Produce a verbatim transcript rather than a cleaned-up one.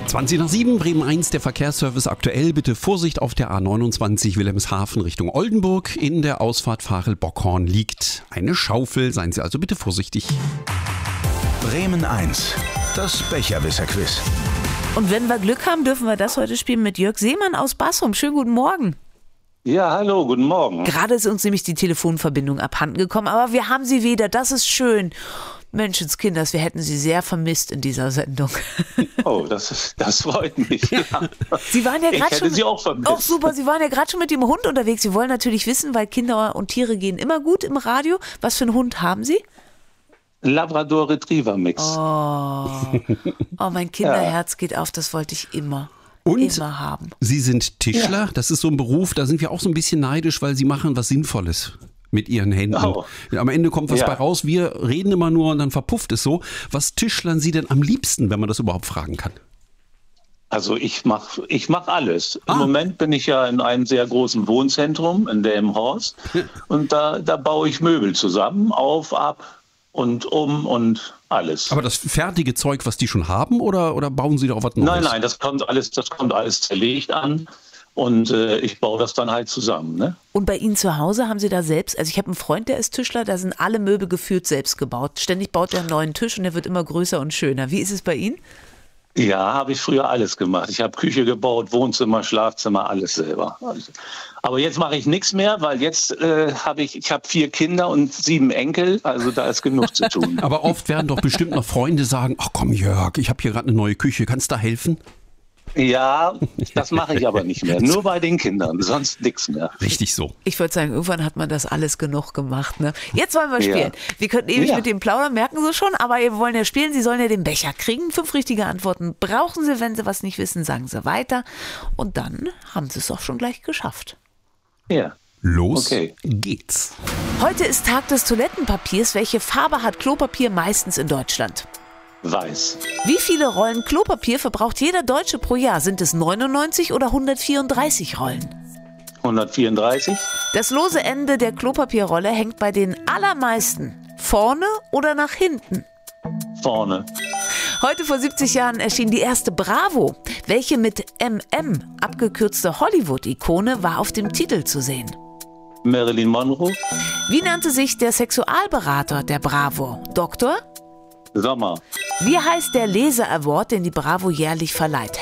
zwanzig nach sieben, Bremen eins, der Verkehrsservice aktuell. Bitte Vorsicht auf der A neunundzwanzig Wilhelmshaven Richtung Oldenburg. In der Ausfahrt Varel-Bockhorn liegt eine Schaufel. Seien Sie also bitte vorsichtig. Bremen eins, das Becherwisser-Quiz. Und wenn wir Glück haben, dürfen wir das heute spielen mit Jörg Seemann aus Bassum. Schönen guten Morgen. Ja, hallo, guten Morgen. Gerade ist uns nämlich die Telefonverbindung abhanden gekommen, aber wir haben sie wieder, das ist schön. Menschenskinders, wir hätten sie sehr vermisst in dieser Sendung. Oh, das ist, das freut mich. Ja. Sie waren ja Ich gerade hätte schon. Sie auch vermisst. Oh, super, Sie waren ja gerade schon mit dem Hund unterwegs. Sie wollen natürlich wissen, weil Kinder und Tiere gehen immer gut im Radio. Was für einen Hund haben Sie? Labrador Retriever Mix. Oh, oh mein Kinderherz geht auf, das wollte ich immer. Und immer haben. Sie sind Tischler, das ist so ein Beruf, da sind wir auch so ein bisschen neidisch, weil Sie machen was Sinnvolles mit Ihren Händen. Oh. Am Ende kommt was Ja. bei raus, wir reden immer nur und dann verpufft es so. Was tischlern Sie denn am liebsten, wenn man das überhaupt fragen kann? Also ich mache ich mach alles. Ah. Im Moment bin ich ja in einem sehr großen Wohnzentrum in Delmenhorst und da, da baue ich Möbel zusammen, auf, ab und um und alles. Aber das fertige Zeug, was die schon haben, oder, oder bauen Sie da auch was Neues? Nein, nein, das kommt alles, das kommt alles zerlegt an und äh, ich baue das dann halt zusammen, ne? Und bei Ihnen zu Hause haben Sie da selbst, also ich habe einen Freund, der ist Tischler, da sind alle Möbel gefühlt selbst gebaut. Ständig baut er einen neuen Tisch und der wird immer größer und schöner. Wie ist es bei Ihnen? Ja, habe ich früher alles gemacht. Ich habe Küche gebaut, Wohnzimmer, Schlafzimmer, alles selber. Aber jetzt mache ich nichts mehr, weil jetzt äh, habe ich, ich habe vier Kinder und sieben Enkel, also da ist genug zu tun. Aber oft werden doch bestimmt noch Freunde sagen, ach komm Jörg, ich habe hier gerade eine neue Küche, kannst du da helfen? Ja, das mache ich aber nicht mehr. Nur bei den Kindern, sonst nichts mehr. Richtig so. Ich würde sagen, irgendwann hat man das alles genug gemacht. Ne? Jetzt wollen wir spielen. Ja. Wir könnten ewig Ja. mit dem plaudern, merken Sie schon, aber wir wollen ja spielen. Sie sollen ja den Becher kriegen. Fünf richtige Antworten brauchen Sie. Wenn Sie was nicht wissen, sagen Sie weiter. Und dann haben Sie es auch schon gleich geschafft. Ja. Los Okay. geht's. Heute ist Tag des Toilettenpapiers. Welche Farbe hat Klopapier meistens in Deutschland? Weiß. Wie viele Rollen Klopapier verbraucht jeder Deutsche pro Jahr? Sind es neunundneunzig oder hundertvierunddreißig Rollen? hundertvierunddreißig. Das lose Ende der Klopapierrolle hängt bei den allermeisten vorne oder nach hinten. Vorne. Heute vor siebzig Jahren erschien die erste Bravo. Welche mit M M abgekürzte Hollywood-Ikone war auf dem Titel zu sehen? Marilyn Monroe. Wie nannte sich der Sexualberater der Bravo? Doktor? Sommer. Wie heißt der Leser-Award, den die Bravo jährlich verleiht?